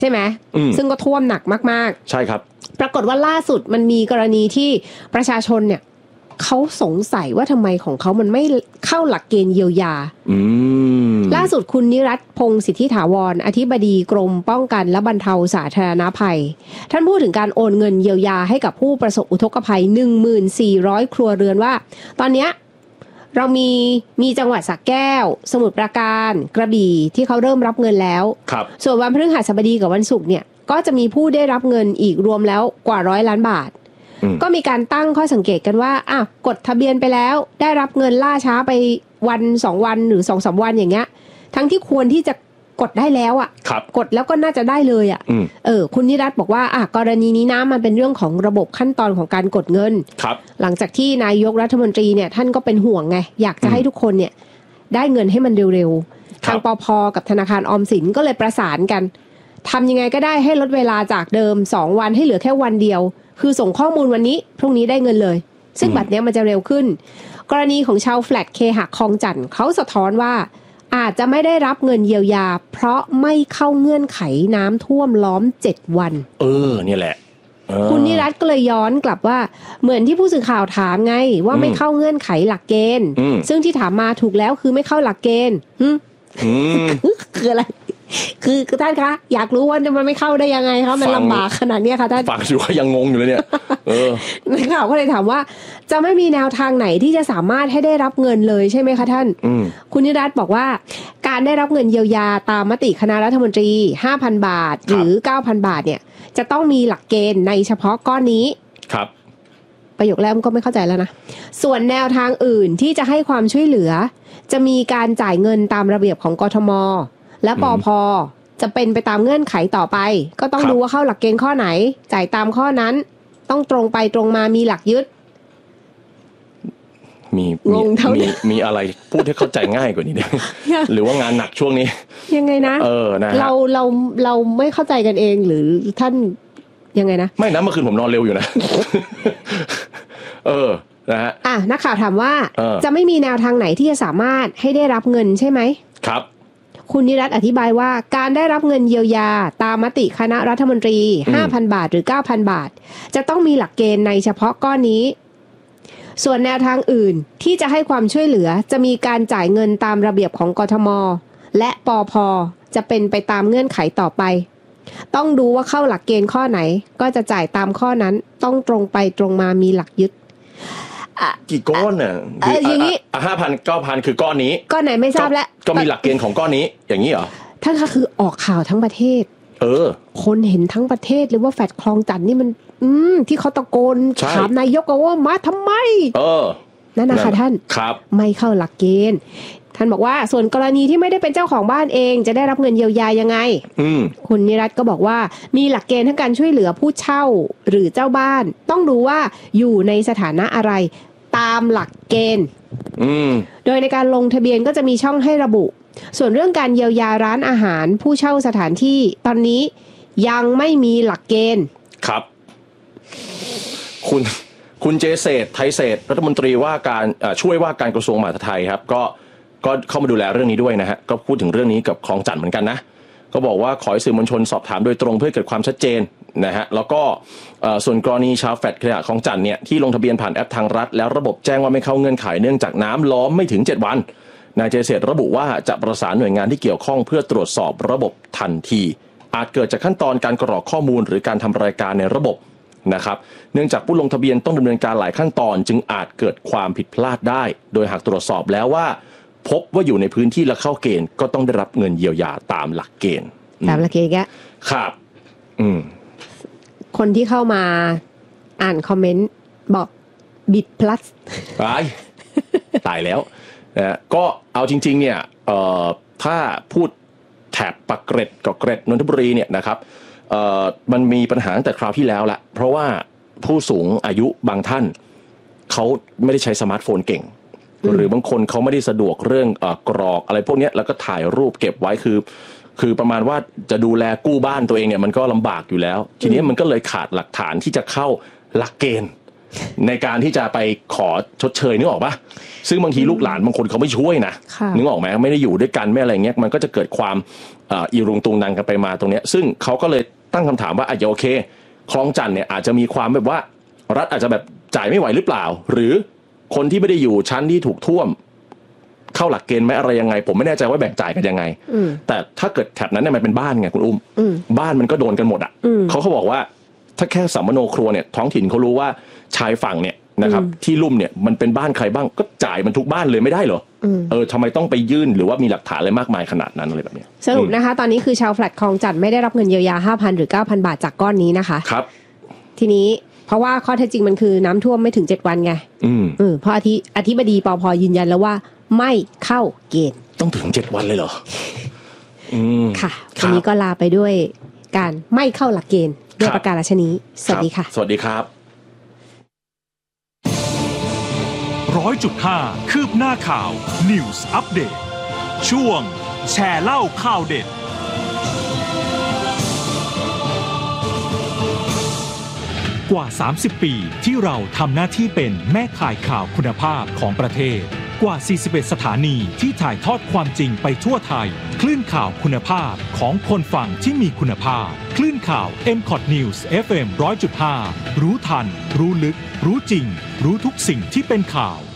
ใช่ไหมซึ่งก็ท่วมหนักมากๆใช่ครับปรากฏว่าล่าสุดมันมีกรณีที่ประชาชนเนี่ยเขาสงสัยว่าทำไมของเขามันไม่เข้าหลักเกณฑ์เยียวยาล่าสุดคุณนิรัตน์พงษ์สิทธิถาวรอธิบดีกรมป้องกันและบรรเทาสาธารณภัยท่านพูดถึงการโอนเงินเยียวยาให้กับผู้ประสบอุทกภัย 1400 ครัวเรือนว่าตอนเนี้ยเรามีจังหวัดสระแก้วสมุทรปราการกระบี่ที่เขาเริ่มรับเงินแล้วส่วนวันพฤหัสบดีกับวันศุกร์เนี่ยก็จะมีผู้ได้รับเงินอีกรวมแล้วกว่า100 ล้านบาทก็มีการตั้งข้อสังเกตกันว่ากดทะเบียนไปแล้วได้รับเงินล่าช้าไปวัน2วันหรือ 2-3 วันอย่างเงี้ยทั้งที่ควรที่จะกดได้แล้วกดแล้วก็น่าจะได้เลยคุณนิรัตน์บอกว่ากรณีนี้นะมันเป็นเรื่องของระบบขั้นตอนของการกดเงินหลังจากที่นายกรัฐมนตรีเนี่ยท่านก็เป็นห่วงไงอยากจะให้ทุกคนเนี่ยได้เงินให้มันเร็วๆทางปภ.กับธนาคารออมสินก็เลยประสานกันทำยังไงก็ได้ให้ลดเวลาจากเดิม2วันให้เหลือแค่วันเดียวคือส่งข้อมูลวันนี้พรุ่งนี้ได้เงินเลยซึ่งแบบนี้มันจะเร็วขึ้นกรณีของชาวแฟลตเคหะคลองจันทน์เขาสะท้อนว่าอาจจะไม่ได้รับเงินเยียวยาเพราะไม่เข้าเงื่อนไขน้ำท่วมล้อม7วันนี่แหละคุณนิรัตน์ก็เลยย้อนกลับว่าเหมือนที่ผู้สื่อข่าวถามไงว่าไม่เข้าเงื่อนไขหลักเกณฑ์ซึ่งที่ถามมาถูกแล้วคือไม่เข้าหลักเกณฑ์คืออะไรคือท่านคะอยากรู้ว่ามันไม่เข้าได้ยังไงคะมันลำบากขนาดนี้ค่ะท่านฟังอยู่ก็ยังงงอยู่เลยเนี่ยนักข่าวก็เลยถามว่าจะไม่มีแนวทางไหนที่จะสามารถให้ได้รับเงินเลยใช่ไหมคะท่านคุณนิรัตน์บอกว่าการได้รับเงินเยียวยาตามมติคณะรัฐมนตรี 5,000 บาทหรือ 9,000 บาทเนี่ยจะต้องมีหลักเกณฑ์ในเฉพาะก้อนนี้ครับประโยคแรกก็ไม่เข้าใจแล้วนะส่วนแนวทางอื่นที่จะให้ความช่วยเหลือจะมีการจ่ายเงินตามระเบียบของกทม.และปภ.จะเป็นไปตามเงื่อนไขต่อไปก็ต้องดูว่าเข้าหลักเกณฑ์ข้อไหนจ่ายตามข้อนั้นต้องตรงไปตรงมามีหลักยึดมีอะไรพูดให้เข้าใจง่ายกว่านี้ได้ หรือว่างานหนักช่วงนี้ยังไงนะนะเราไม่เข้าใจกันเองหรือท่านยังไงนะไม่นะเมื่อคืนผมนอนเร็วอยู่นะ นะฮะนักข่าวถามว่าจะไม่มีแนวทางไหนที่จะสามารถให้ได้รับเงินใช่ไหมครับคุณนิรัตน์อธิบายว่าการได้รับเงินเยียวยาตามมติคณะรัฐมนตรี 5,000 บาทหรือ 9,000 บาทจะต้องมีหลักเกณฑ์ในเฉพาะก้อนนี้ส่วนแนวทางอื่นที่จะให้ความช่วยเหลือจะมีการจ่ายเงินตามระเบียบของกทม.และปภ.จะเป็นไปตามเงื่อนไขต่อไปต้องดูว่าเข้าหลักเกณฑ์ข้อไหนก็จะจ่ายตามข้อนั้นต้องตรงไปตรงมามีหลักยึดกี่ก้อนอย่างนี้ 5,000 9,000คือก้อนนี้ก้อนไหนไม่ทราบแล้วก็มีหลักเกณฑ์ของก้อนนี้อย่างนี้เหรอท่านคะคือออกข่าวทั้งประเทศคนเห็นทั้งประเทศเลยว่าแฟลตคลองจันทน์นี่มันที่เขาตะโกนถามนายกว่ามาทำไมนั่นนะคะท่านไม่เข้าหลักเกณฑ์ท่านบอกว่าส่วนกรณีที่ไม่ได้เป็นเจ้าของบ้านเองจะได้รับเงินเยียวยายังไงคุณนิรัตน์ก็บอกว่ามีหลักเกณฑ์ทั้งการช่วยเหลือผู้เช่าหรือเจ้าบ้านต้องดูว่าอยู่ในสถานะอะไรตามหลักเกณฑ์โดยในการลงทะเบียนก็จะมีช่องให้ระบุส่วนเรื่องการเยียวยาร้านอาหารผู้เช่าสถานที่ตอนนี้ยังไม่มีหลักเกณฑ์ครับคุณเจเศรษฐ์ไทยเศรษฐ์รัฐมนตรีว่าการช่วยว่าการกระทรวงมหาดไทยครับก็เข้ามาดูแลเรื่องนี้ด้วยนะฮะก็พูดถึงเรื่องนี้กับคลองจันทน์เหมือนกันนะก็บอกว่าขอให้สื่อมวลชนสอบถามโดยตรงเพื่อเกิดความชัดเจนนะฮะแล้วก็ส่วนกรณีชาวแฟลตเคหะคลองจันทน์เนี่ยที่ลงทะเบียนผ่านแอปทางรัฐแล้วระบบแจ้งว่าไม่เข้าเงื่อนไขเนื่องจากน้ำล้อมไม่ถึง7วันนายเจเศรษฐ์ระบุว่าจะประสานหน่วยงานที่เกี่ยวข้องเพื่อตรวจสอบระบบทันทีอาจเกิดจากขั้นตอนการกรอกข้อมูลหรือการทำรายการในระบบนะครับเนื่องจากผู้ลงทะเบียนต้องดำเนินการหลายขั้นตอนจึงอาจเกิดความผิดพลาดได้โดยหากตรวจสอบแล้วว่าพบว่าอยู่ในพื้นที่และเข้าเกณฑ์ก็ต้องได้รับเงินเยียวยาตามหลักเกณฑ์ตามหลักเกณฑ์ครับคนที่เข้ามาอ่านคอมเมนต์บอกบิดพลัสตายแล้วนะก็เอาจริงๆเนี่ยถ้าพูดแถบปากเกร็ดกับเกร็ดนนทบุรีเนี่ยนะครับมันมีปัญหาตั้งแต่คราวที่แล้วละเพราะว่าผู้สูงอายุบางท่านเขาไม่ได้ใช้สมาร์ทโฟนเก่งหรือบางคนเขาไม่ได้สะดวกเรื่องกรอกอะไรพวกนี้แล้วก็ถ่ายรูปเก็บไว้คือประมาณว่าจะดูแลกู้บ้านตัวเองเนี่ยมันก็ลำบากอยู่แล้วทีนี้มันก็เลยขาดหลักฐานที่จะเข้าหลักเกณฑ์ในการที่จะไปขอชดเชยนึกออกปะซึ่งบางทีลูกหลานบางคนเขาไม่ช่วยนะนึกออกไหมไม่ได้อยู่ด้วยกันไม่อะไรเงี้ยมันก็จะเกิดความอีรุงตุงนังกันไปมาตรงเนี้ยซึ่งเขาก็เลยตั้งคำถามว่าอาจจะโอเคคลองจันทน์เนี่ยอาจจะมีความแบบว่ารัฐอาจจะแบบจ่ายไม่ไหวหรือเปล่าหรือคนที่ไม่ได้อยู่ชั้นที่ถูกท่วมเข้าหลักเกณฑ์ไหมอะไรยังไงผมไม่แน่ใจว่าแบ่งจ่ายกันยังไงแต่ถ้าเกิดแถบนั้นเนี่ยมันเป็นบ้านไงคุณอุ้มบ้านมันก็โดนกันหมดอ่ะเขาบอกว่าถ้าแค่สัมมโนครัวเนี่ยท้องถิ่นเขารู้ว่าชายฝั่งเนี่ยนะครับที่ลุ่มเนี่ยมันเป็นบ้านใครบ้างก็จ่ายมันทุกบ้านเลยไม่ได้เหรอทำไมต้องไปยื่นหรือว่ามีหลักฐานอะไรมากมายขนาดนั้นอะไรแบบนี้สรุปนะคะตอนนี้คือชาวแฟลตคลองจันทน์ไม่ได้รับเงินเยียวยา 5,000 หรือ 9,000 บาทจากก้อนนี้นะคะครับทีนี้เพราะว่าข้อเท็จจริงมันคือน้ำท่วมไม่ถึง7วันไงเพราะอธิบดีปภ.ยืนยันแล้วว่าไม่เข้าเกณฑ์ต้องถึง7วันเลยเหรอค่ะวันนี้ก็ลาไปด้วยการไม่เข้าหลักเกณฑ์ด้วยประกาศฉนี้สวัสดีค่ะสวัสดีครับ 100.5 คืบหน้าข่าว News Update ช่วงแชร์เล่าข่าวเด็ดกว่า30ปีที่เราทำหน้าที่เป็นแม่ข่ายข่าวคุณภาพของประเทศกว่า41สถานีที่ถ่ายทอดความจริงไปทั่วไทยคลื่นข่าวคุณภาพของคนฟังที่มีคุณภาพคลื่นข่าว MCOT News FM 100.5 รู้ทันรู้ลึกรู้จริงรู้ทุกสิ่งที่เป็นข่าว